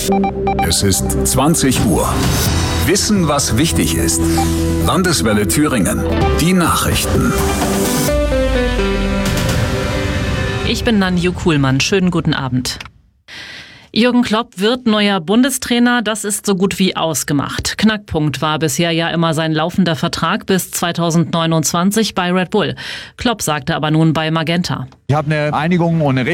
Es ist 20 Uhr. Wissen, was wichtig ist. Landeswelle Thüringen. Die Nachrichten. Ich bin Nanju Kuhlmann. Schönen guten Abend. Jürgen Klopp wird neuer Bundestrainer, das ist so gut wie ausgemacht. Knackpunkt war bisher ja immer sein laufender Vertrag bis 2029 bei Red Bull. Klopp sagte aber nun bei Magenta: Ich habe eine Einigung und eine